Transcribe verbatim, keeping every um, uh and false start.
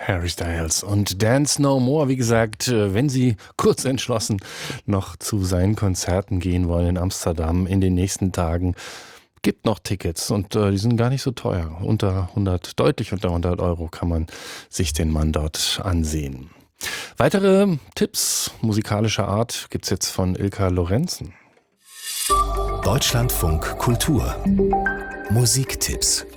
Harry Styles und Dance No More. Wie gesagt, wenn Sie kurz entschlossen noch zu seinen Konzerten gehen wollen in Amsterdam in den nächsten Tagen, gibt noch Tickets und äh, die sind gar nicht so teuer. Unter hundert, deutlich unter hundert Euro kann man sich den Mann dort ansehen. Weitere Tipps musikalischer Art gibt's jetzt von Ilka Lorenzen. Deutschlandfunk Kultur Musiktipps.